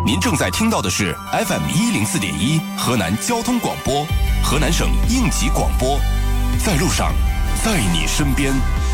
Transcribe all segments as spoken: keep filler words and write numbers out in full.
您正在听到的是 F M 一零四点一河南交通广播，河南省应急广播，在路上，在你身边。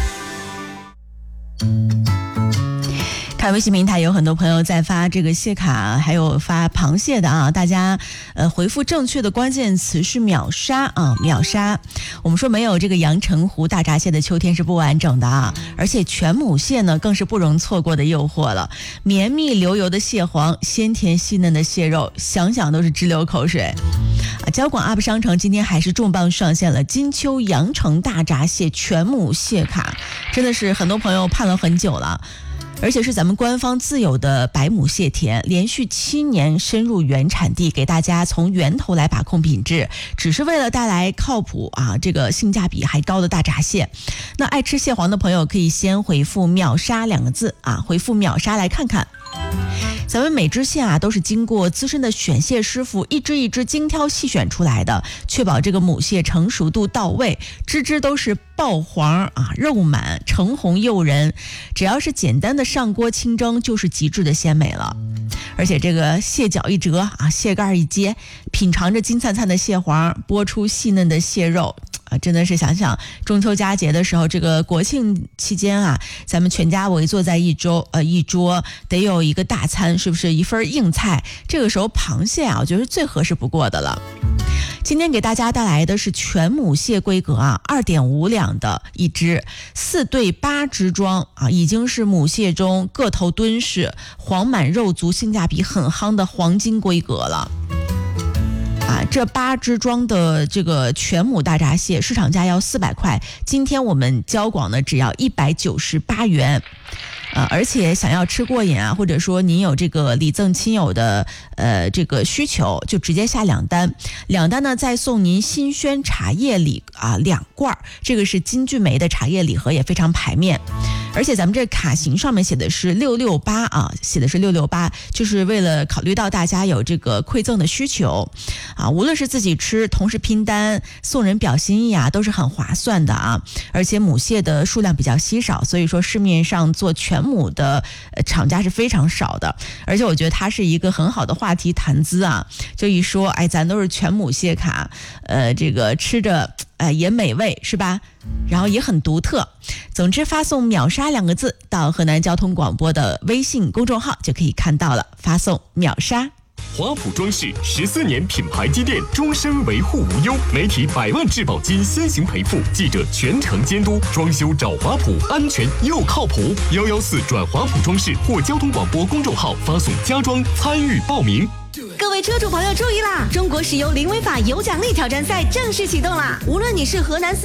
看微信平台有很多朋友在发这个蟹卡，还有发螃蟹的啊，大家呃回复正确的关键词是秒杀啊，秒杀。我们说没有这个阳澄湖大闸蟹的秋天是不完整的啊，而且全母蟹呢更是不容错过的诱惑了。绵密流油的蟹黄，鲜甜细嫩的蟹肉，想想都是直流口水。啊，交广 U P 商城今天还是重磅上线了金秋阳澄大闸蟹全母蟹卡，真的是很多朋友盼了很久了。而且是咱们官方自有的白母蟹田，连续七年深入原产地，给大家从源头来把控品质，只是为了带来靠谱啊，这个性价比还高的大闸蟹。那爱吃蟹黄的朋友可以先回复秒杀两个字啊，回复秒杀来看看。咱们每只蟹啊都是经过资深的选蟹师傅一只一只精挑细选出来的，确保这个母蟹成熟度到位，只只都是爆黄啊，肉满橙红诱人，只要是简单的上锅清蒸就是极致的鲜美了。而且这个蟹脚一折啊，蟹盖一揭，品尝着金灿灿的蟹黄，剥出细嫩的蟹肉啊，真的是想想中秋佳节的时候，这个国庆期间啊，咱们全家围坐在一桌呃一桌，得有一个大餐，是不是一份硬菜？这个时候螃蟹啊，我觉得是最合适不过的了。今天给大家带来的是全母蟹规格啊，二点五两的一只，四对八只装啊，已经是母蟹中个头敦实、黄满肉足、性价比很夯的黄金规格了。啊，这八只装的这个全母大闸蟹市场价要四百块，今天我们交广呢只要一百九十八元。呃，而且想要吃过瘾啊，或者说您有这个礼赠亲友的呃这个需求，就直接下两单，两单呢再送您新轩茶叶礼啊两罐，这个是金骏眉的茶叶礼盒，也非常排面。而且咱们这卡型上面写的是六六八啊，写的是六六八，就是为了考虑到大家有这个馈赠的需求啊，无论是自己吃，同时拼单送人表心意啊，都是很划算的啊。而且母蟹的数量比较稀少，所以说市面上做全母的厂家是非常少的。而且我觉得它是一个很好的话题谈资啊，就一说，哎，咱都是全母蟹卡，呃，这个吃着。呃，也美味是吧？然后也很独特。总之，发送秒杀两个字到河南交通广播的微信公众号就可以看到了。发送秒杀。 华普装饰十四年品牌积淀，终身维护无忧，媒体百万质保金先行赔付，记者全程监督，装修找华普，安全又靠谱。幺幺四转华普装饰或交通广播公众号发送家装参与报名。 各位车主朋友注意啦！中国石油零违法有奖励挑战赛正式启动啦！无论你是河南